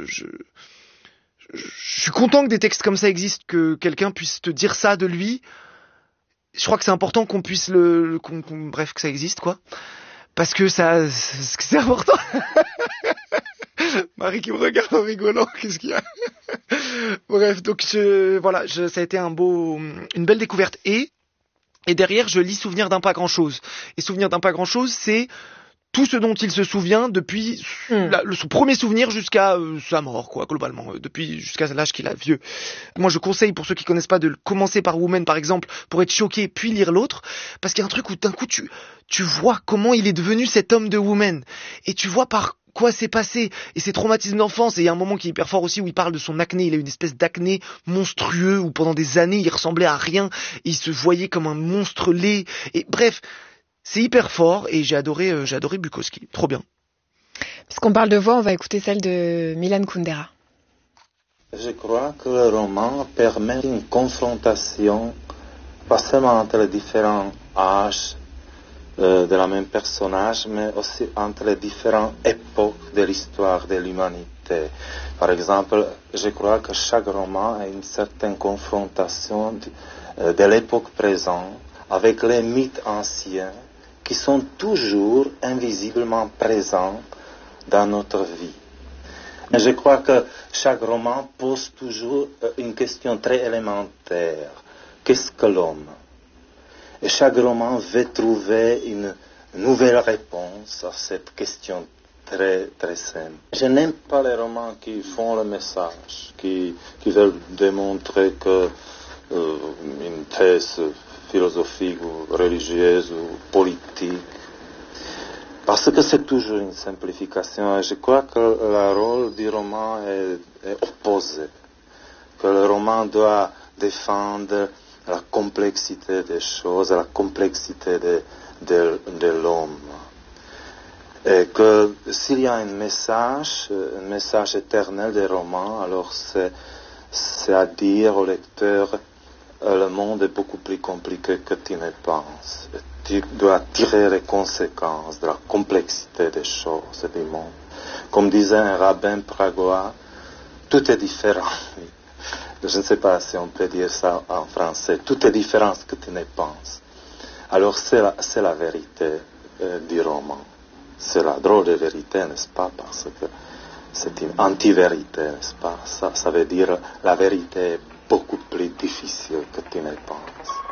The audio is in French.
je suis content que des textes comme ça existent, que quelqu'un puisse te dire ça de lui. Je crois que c'est important qu'on puisse bref, que ça existe, quoi. Parce que c'est important. Marie qui me regarde en rigolant, qu'est-ce qu'il y a? Bref, donc ça a été une belle découverte. Et derrière, je lis Souvenir d'un pas grand-chose. Et Souvenir d'un pas grand-chose, c'est tout ce dont il se souvient depuis son premier souvenir jusqu'à sa mort, quoi, globalement, jusqu'à l'âge qu'il a vieux. Moi, je conseille, pour ceux qui connaissent pas, de commencer par Woman, par exemple, pour être choqué, puis lire l'autre, parce qu'il y a un truc où d'un coup, tu vois comment il est devenu cet homme de Woman, et tu vois par quoi c'est passé, et ses traumatismes d'enfance. Et il y a un moment qui est hyper fort aussi, où il parle de son acné. Il a une espèce d'acné monstrueux, où pendant des années, il ressemblait à rien, et il se voyait comme un monstre laid, et bref, c'est hyper fort, et j'ai adoré Bukowski. Trop bien. Puisqu'on parle de voix, on va écouter celle de Milan Kundera. Je crois que le roman permet une confrontation, pas seulement entre les différents âges de la même personnage, mais aussi entre les différentes époques de l'histoire de l'humanité. Par exemple, je crois que chaque roman a une certaine confrontation de l'époque présente avec les mythes anciens qui sont toujours invisiblement présents dans notre vie. Et je crois que chaque roman pose toujours une question très élémentaire. Qu'est-ce que l'homme? Et chaque roman veut trouver une nouvelle réponse à cette question très, très simple. Je n'aime pas les romans qui font le message, qui veulent démontrer que une thèse philosophique ou religieuse ou politique, parce que c'est toujours une simplification. Et je crois que le rôle du roman est opposé, que le roman doit défendre la complexité des choses, la complexité de l'homme. Et que s'il y a un message éternel des romans, alors c'est à dire au lecteur, le monde est beaucoup plus compliqué que tu ne penses. Et tu dois tirer les conséquences de la complexité des choses et du monde. Comme disait un rabbin pragois, tout est différent. Je ne sais pas si on peut dire ça en français. Tout est différent ce que tu ne penses. Alors c'est la vérité du roman. C'est la drôle de vérité, n'est-ce pas? Parce que c'est une anti-vérité, n'est-ce pas? Ça veut dire la vérité est beaucoup plus difficile que tu ne penses.